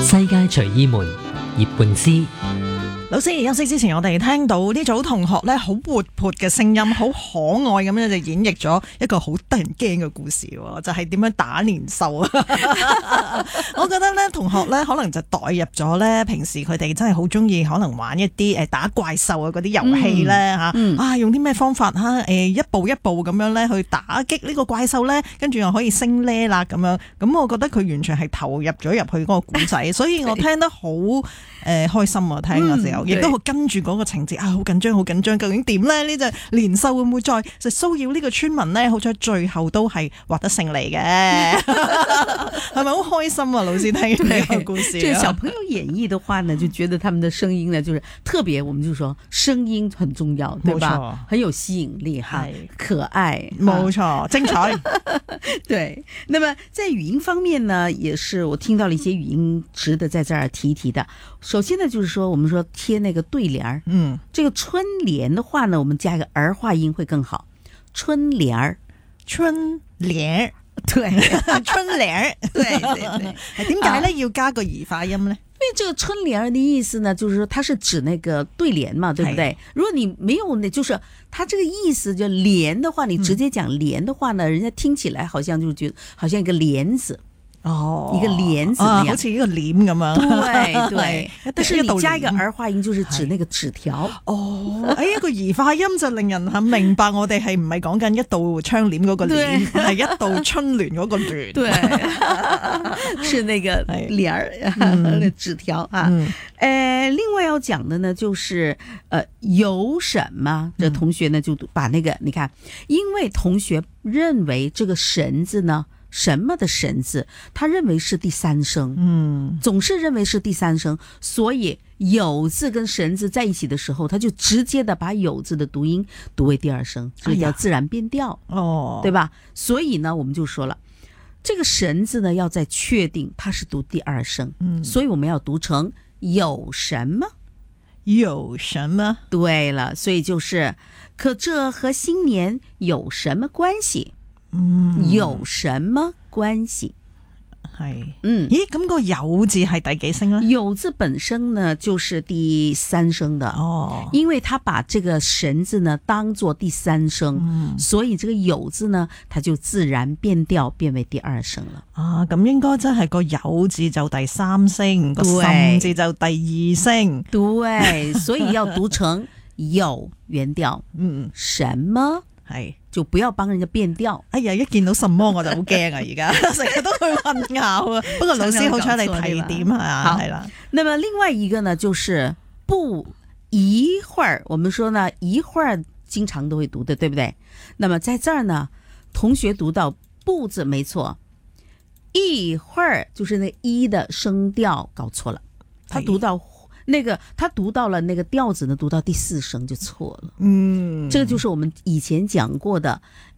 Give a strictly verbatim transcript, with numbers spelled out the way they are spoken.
世界隨意門葉冠之。 老師休息之前，我哋聽到呢組同學咧好活潑嘅聲音，好可愛咁樣就演繹咗一個好得人驚嘅故事，就係、是、點樣打年獸啊！我覺得咧同學咧可能就代入咗咧平時佢哋真係好中意可能玩一啲誒打怪獸啊嗰啲遊戲咧吓，嗯、啊用啲咩方法吓誒一步一步咁樣咧去打擊呢個怪獸咧，跟住又可以升呢啦咁樣，咁我覺得佢完全係投入咗入去嗰個故仔，所以我聽得好誒、呃、開心啊！聽嘅時候。亦都好跟住嗰個情節啊，好緊張，好緊張，究竟點咧？呢隻年獸會唔會再就騷擾呢個村民咧？好彩最後都係獲得勝利嘅，係咪好開心啊？老師聽呢個故事， 這個小朋友演繹的話呢，就覺得他們的聲音呢，就是特別，我們就說聲音很重要，對吧？很有吸引力哈，可愛， 冇錯，精彩。 對，那麼在語音方面呢，也是我聽到了一些語音值得在這兒提一提的。首先呢，就是說我們說貼那個對聯兒，嗯，這個春聯的話呢，我們加一個兒化音會更好。春聯兒， 春聯， 對， 春聯， 對對對。 點解呢要加個兒化音呢？ 因為這個春聯兒的意思呢，就是說它是指那個對聯嘛，對不對？如果你沒有那，就是它這個意思就聯的話，你直接講聯的話呢，人家聽起來好像就覺得好像一個簾子。哦，一個簾子那樣， 好似一個簾咁樣。 對對，但是你加一個兒化音，就是指那個紙條。 哦，誒，一個兒化音就令人很明白，我哋係唔係講緊一道窗簾嗰個簾，係一道春聯嗰個聯。 對，是那個簾兒，紙條啊。誒，另外要講的呢，就是呃有什麼？這同學呢就把那個，你看，因為同學認為這個神字呢。什麼的神字，他認為是第三聲，嗯，總是認為是第三聲，所以有字跟神字在一起的時候，他就直接的把有字的讀音讀為第二聲，這叫自然變調，哦，對吧？所以呢，我們就說了，這個神字呢，要再確定它是讀第二聲，嗯，所以我們要讀成有什麼， 有什麼， 對了，所以就是可這和新年有什麼關係？嗯，有什麼關係？ 係，嗯，咦，咁個有字係第幾聲呢？ 有字本身呢，就是第三聲的哦，因為他把這個神字呢當做第三聲，嗯，所以這個有字呢，它就自然變調，變為第二聲了。 啊，咁應該真係個有字就第三聲，個甚字就第二聲。 對，所以要讀成有原調，嗯，什麼係。就不要幫人家變調。 哎呀，一見到什麼我就好驚啊！而家成日都去混淆啊。不過老師好彩你提點啊，係啦。 那麼另外一個呢，就是不一會兒，我們說呢一會兒經常都會讀的，對不對？那麼在這兒呢，同學讀到不字沒錯，一會兒就是那一的聲調搞錯了，他讀到。那個他讀到了那個調子呢，讀到第四聲就錯了。嗯，這個就是我們以前講過的